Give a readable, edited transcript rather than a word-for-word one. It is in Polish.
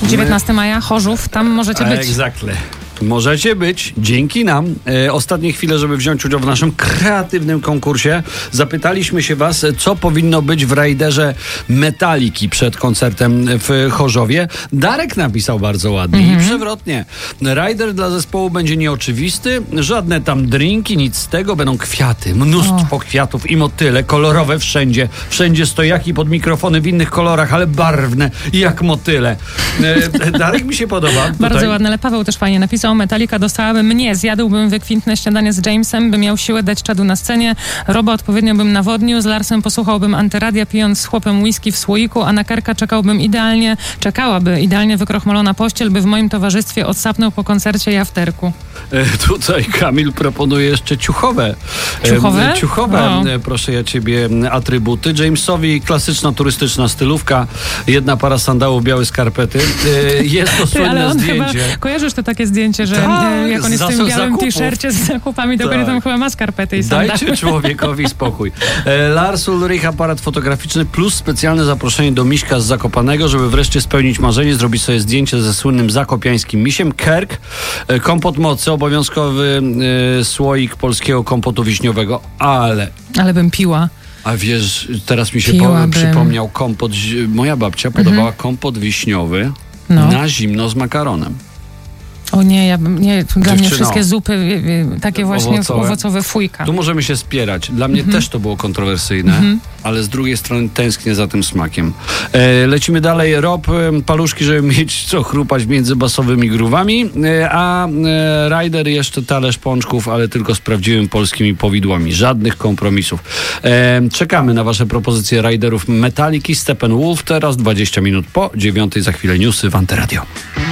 19 maja, Chorzów, tam możecie być. Exactly. Możecie być, dzięki nam. Ostatnie chwile, żeby wziąć udział w naszym kreatywnym konkursie. Zapytaliśmy się was, co powinno być w rajderze Metaliki przed koncertem w Chorzowie. Darek napisał bardzo ładnie i przewrotnie. Rajder dla zespołu będzie nieoczywisty, żadne tam drinki, nic z tego. Będą kwiaty, mnóstwo kwiatów i motyle, kolorowe wszędzie. Wszędzie stojaki pod mikrofony w innych kolorach, ale barwne, jak motyle. Darek mi się podoba. Bardzo ładne, ale Paweł też fajnie napisał. Metallica dostałaby mnie, zjadłbym wykwintne śniadanie z Jamesem, by miał siłę dać czadu na scenie, Roba odpowiednio bym nawodnił, z Larsem posłuchałbym antyradia, pijąc z chłopem whisky w słoiku, a na Kerka czekałaby idealnie wykrochmalona pościel, by w moim towarzystwie odsapnął po koncercie i afterku. Tutaj Kamil proponuje jeszcze ciuchowe. Ciuchowe? Ciuchowe, proszę ja ciebie, atrybuty. Jamesowi klasyczna turystyczna stylówka, jedna para sandałów, białe skarpety. Jest to słynne zdjęcie. Chyba, kojarzysz to takie zdjęcie, że jak on jest w tym białym t-shircie z zakupami, to tam chyba ma skarpety i sandały. Dajcie człowiekowi spokój. Lars Ulrich, aparat fotograficzny plus specjalne zaproszenie do Miśka z Zakopanego, żeby wreszcie spełnić marzenie, zrobić sobie zdjęcie ze słynnym zakopiańskim misiem. Kerk, kompot mocy, obowiązkowy słoik polskiego kompotu wiśniowego, ale bym piła. A wiesz, teraz mi się przypomniał kompot, moja babcia podawała kompot wiśniowy na zimno z makaronem. O nie, dla mnie wszystkie zupy takie właśnie owocowe fujka. Tu możemy się spierać. Dla mnie też to było kontrowersyjne, ale z drugiej strony tęsknię za tym smakiem. Lecimy dalej. Rob, paluszki, żeby mieć co chrupać między basowymi grówami, a Rajder jeszcze talerz pączków, ale tylko z prawdziwymi polskimi powidłami. Żadnych kompromisów. Czekamy na wasze propozycje Rajderów Metaliki. Steppenwolf teraz 20 minut po 9:00, za chwilę newsy w Antyradio.